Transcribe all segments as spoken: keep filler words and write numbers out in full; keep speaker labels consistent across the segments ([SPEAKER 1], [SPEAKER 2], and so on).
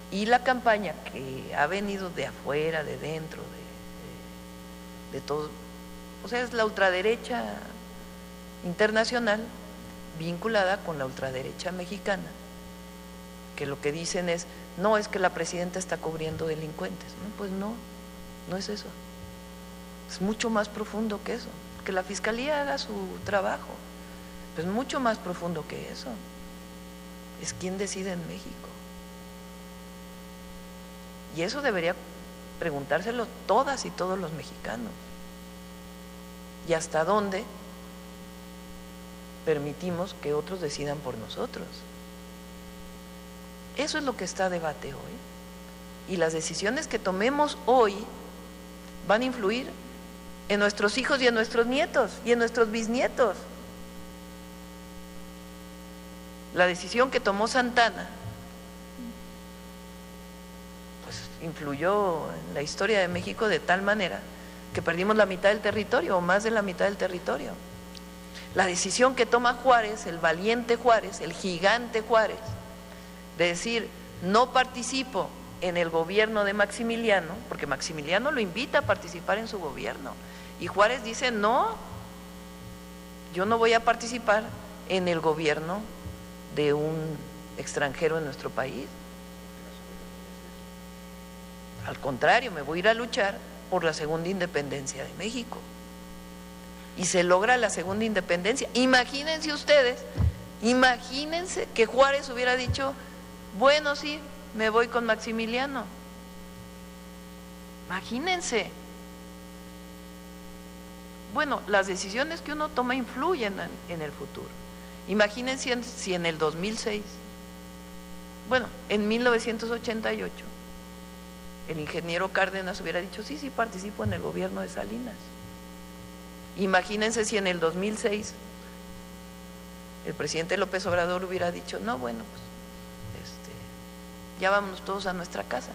[SPEAKER 1] Y la campaña que ha venido de afuera, de dentro, de, de, de todo, o sea, es la ultraderecha internacional vinculada con la ultraderecha mexicana, que lo que dicen es, no, es que la presidenta está cubriendo delincuentes. No, pues no, no es eso. Es mucho más profundo que eso. Que la fiscalía haga su trabajo, pues mucho más profundo que eso. Es quien decide en México. Y eso debería preguntárselo todas y todos los mexicanos. ¿Y hasta dónde permitimos que otros decidan por nosotros? Eso es lo que está a debate hoy. Y las decisiones que tomemos hoy van a influir en nuestros hijos y en nuestros nietos y en nuestros bisnietos. La decisión que tomó Santana pues influyó en la historia de México de tal manera que perdimos la mitad del territorio o más de la mitad del territorio. La decisión que toma Juárez, el valiente Juárez, el gigante Juárez, de decir, no participo en el gobierno de Maximiliano, porque Maximiliano lo invita a participar en su gobierno, y Juárez dice, no, yo no voy a participar en el gobierno de un extranjero en nuestro país. Al contrario, me voy a ir a luchar por la segunda independencia de México. Y se logra la segunda independencia. Imagínense ustedes, imagínense que Juárez hubiera dicho, bueno, sí, me voy con Maximiliano. Imagínense. Bueno, las decisiones que uno toma influyen en el futuro. Imagínense si en el dos mil seis, bueno, en mil novecientos ochenta y ocho, el ingeniero Cárdenas hubiera dicho, sí, sí, participo en el gobierno de Salinas. Imagínense si en el dos mil seis el presidente López Obrador hubiera dicho, no, bueno, pues este, ya vámonos todos a nuestra casa.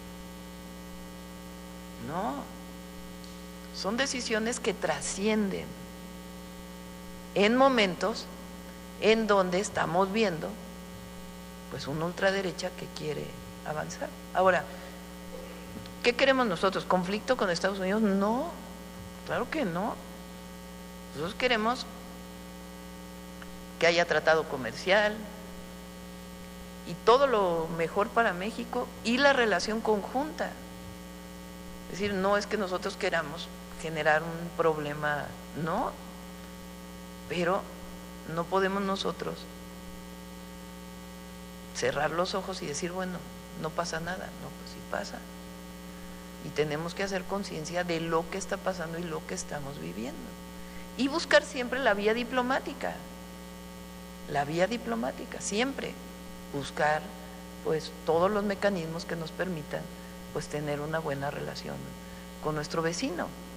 [SPEAKER 1] No, son decisiones que trascienden en momentos en donde estamos viendo pues una ultraderecha que quiere avanzar. Ahora, ¿qué queremos nosotros? ¿Conflicto con Estados Unidos? No, claro que no. Nosotros queremos que haya tratado comercial y todo lo mejor para México y la relación conjunta. Es decir, no es que nosotros queramos generar un problema, no, pero no podemos nosotros cerrar los ojos y decir, bueno, no pasa nada. No, pues sí pasa. Y tenemos que hacer conciencia de lo que está pasando y lo que estamos viviendo. Y buscar siempre la vía diplomática, la vía diplomática, siempre buscar pues todos los mecanismos que nos permitan pues tener una buena relación con nuestro vecino.